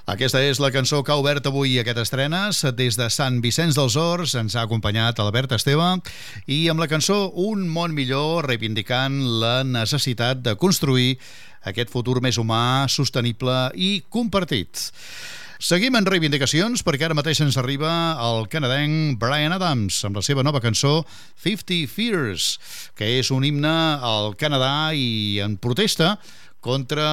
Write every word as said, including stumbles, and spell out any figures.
Aquesta és la cançó que ha obert avui aquest estrenes. Des de Sant Vicenç dels Horts ens ha acompanyat Albert Esteve i amb la cançó Un món millor, reivindicant la necessitat de construir aquest futur més humà, sostenible i compartit. Seguim en reivindicacions perquè ara mateix ens arriba el canadenc Bryan Adams amb la seva nova cançó Fifty Fears, que és un himne al Canadà i en protesta contra